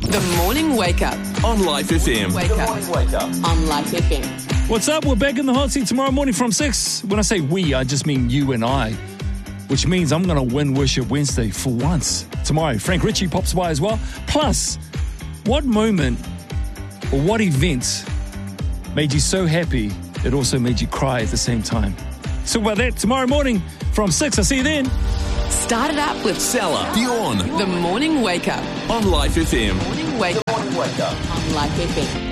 The Morning Wake Up. On Life FM. Wake up. On Life FM. What's up? We're back in the hot seat tomorrow morning from 6. When I say we, I just mean you and I, which means I'm going to win Worship Wednesday for once. Tomorrow, Frank Ritchie pops by as well. Plus, what moment or what event made you so happy it also made you cry at the same time? Talk about that tomorrow morning from 6. I'll see you then. Start it up with Salah, Dion. The Morning Wake Up. On Life FM. Morning Wake Up. On Life FM.